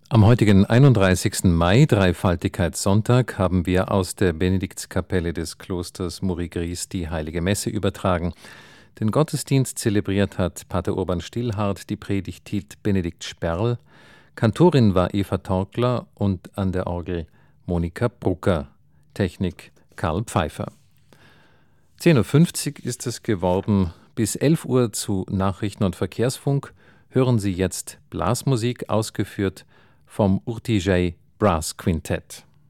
Am heutigen 31. Mai, Dreifaltigkeitssonntag, haben wir aus der Benediktskapelle des Klosters Muri-Gries die Heilige Messe übertragen. Den Gottesdienst zelebriert hat Pater Urban Stillhardt, die Predigt hielt Benedikt Sperl, Kantorin war Eva Torkler und an der Orgel Monika Brucker, Technik Karl Pfeiffer. 10:50 Uhr ist es geworden. Bis 11 Uhr zu Nachrichten und Verkehrsfunk hören Sie jetzt Blasmusik, ausgeführt vom Urtijay Brass Quintett.